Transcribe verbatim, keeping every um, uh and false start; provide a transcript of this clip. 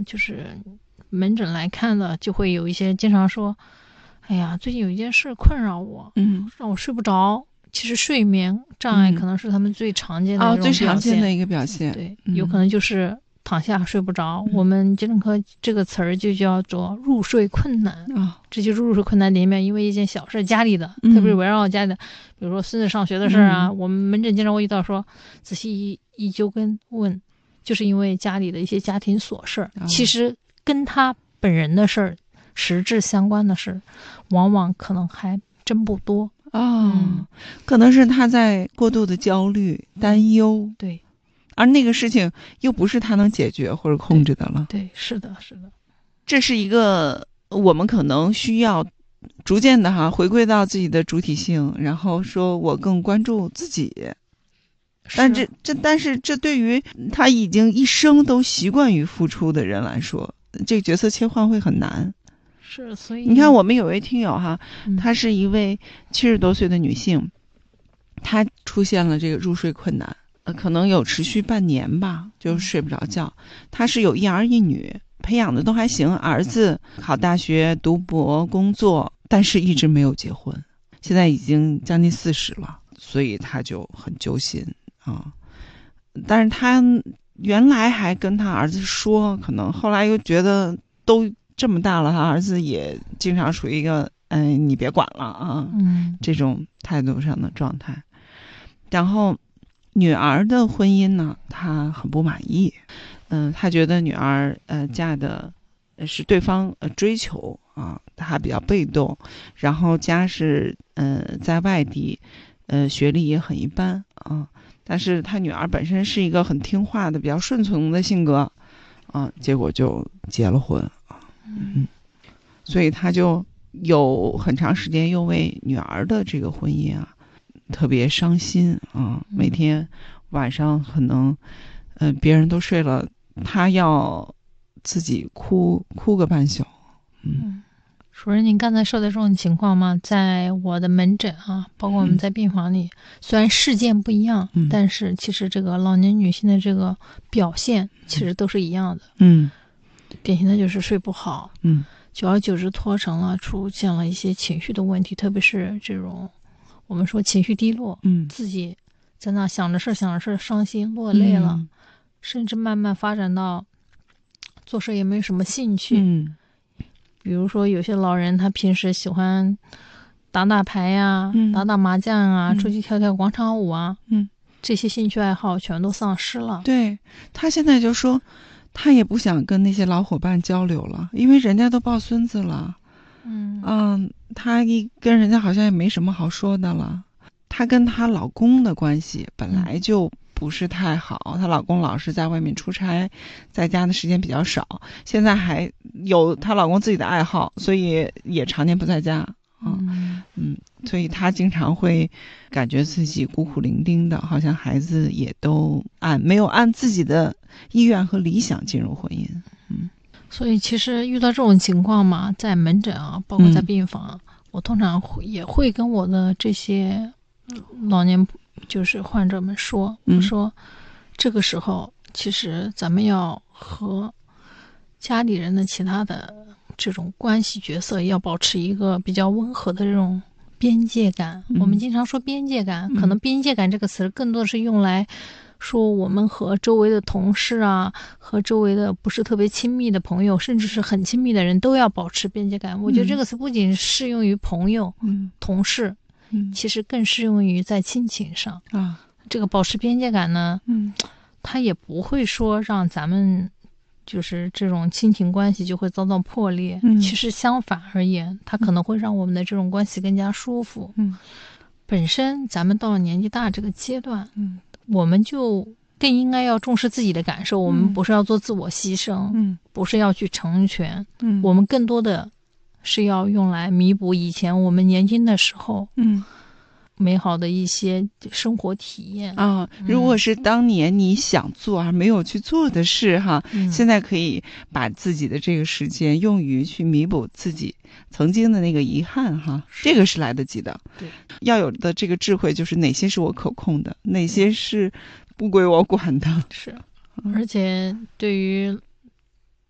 就是门诊来看的，就会有一些经常说，哎呀，最近有一件事困扰我， 嗯， 让我睡不着。其实睡眠障碍可能是他们最常见的哦， 一种表现， 最常见的一个表现。 对， 嗯、 有可能就是躺下睡不着。 嗯、 我们精神科这个词儿就叫做入睡困难。 哦， 这就是入睡困难里面，因为一件小事，家里的， 嗯、 特别是围绕家里的，比如说孙子上学的事啊， 嗯、 我们门诊经常会遇到说，仔细一一究根问，就是因为家里的一些家庭琐事、哦、其实跟他本人的事儿实质相关的事，往往可能还真不多。 哦、 嗯， 可能是他在过度的焦虑、担忧， 对， 而那个事情又不是他能解决或者控制的了。 对，对，是的，是的， 这是一个我们可能需要逐渐的哈回归到自己的主体性，然后说我更关注自己。但这这但是这对于他已经一生都习惯于付出的人来说，这个角色切换会很难。 是，所以你看我们有位听友哈， 嗯、 她是一位七十多岁的女性，她出现了这个入睡困难，呃，可能有持续半年吧，就睡不着觉。她是有一儿一女，培养的都还行，儿子考大学、读博、工作，但是一直没有结婚，现在已经将近四十了，所以她就很揪心啊。但是她原来还跟她儿子说，可能后来又觉得都这么大了，他儿子也经常处于一个嗯、呃，你别管了啊， 嗯， 这种态度上的状态。然后女儿的婚姻呢，他很不满意，嗯、呃，他觉得女儿呃嫁的是对方呃追求啊，他比较被动，然后家是呃在外地，呃学历也很一般啊，但是他女儿本身是一个很听话的、比较顺从的性格啊，结果就结了婚。嗯，所以他就有很长时间又为女儿的这个婚姻啊特别伤心啊，每天晚上可能呃别人都睡了，他要自己哭哭个半宿。嗯， 主任，您刚才说的这种情况吗？在我的门诊啊，包括我们在病房里，嗯、虽然事件不一样， 嗯， 但是其实这个老年女性的这个表现其实都是一样的。 嗯。 典型的就是睡不好， 嗯， 久而久之拖成了出现了一些情绪的问题，特别是这种我们说情绪低落， 嗯， 自己在那想着事想着事伤心落泪了， 嗯、 甚至慢慢发展到做事也没什么兴趣。 嗯， 比如说有些老人他平时喜欢打打牌呀、 嗯、 打打麻将啊、 嗯、 出去跳跳广场舞啊， 嗯， 这些兴趣爱好全都丧失了。 对，他现在就说他也不想跟那些老伙伴交流了，因为人家都抱孙子了。 嗯嗯，他一跟人家好像也没什么好说的了。她跟她老公的关系本来就不是太好，她、嗯、老公老是在外面出差，在家的时间比较少，现在还有她老公自己的爱好，所以也常年不在家。嗯嗯，所以她经常会感觉自己孤苦伶仃的，好像孩子也都按没有按自己的意愿和理想进入婚姻。嗯， 所以其实遇到这种情况嘛，在门诊啊，包括在病房，嗯、我通常会也会跟我的这些老年就是患者们说， 嗯、 我说这个时候其实咱们要和家里人的其他的这种关系角色要保持一个比较温和的这种边界感。 嗯、 我们经常说边界感， 嗯、 可能边界感这个词更多的是用来说我们和周围的同事啊，和周围的不是特别亲密的朋友，甚至是很亲密的人都要保持边界感。我觉得这个词不仅适用于朋友、 嗯、 同事， 嗯， 其实更适用于在亲情上啊。 这个保持边界感呢， 嗯， 它也不会说让咱们就是这种亲情关系就会遭到破裂。 嗯， 其实相反而言，它可能会让我们的这种关系更加舒服。 嗯， 本身咱们到了年纪大这个阶段， 嗯， 我们就更应该要重视自己的感受。我们不是要做自我牺牲， 嗯， 不是要去成全， 嗯， 我们更多的是要用来弥补以前我们年轻的时候， 嗯， 美好的一些生活体验啊。如果是当年你想做而没有去做的事哈， 嗯、 现在可以把自己的这个时间用于去弥补自己曾经的那个遗憾哈，这个是来得及的。 对， 要有的这个智慧就是哪些是我可控的，哪些是不归我管的。 是，而且对于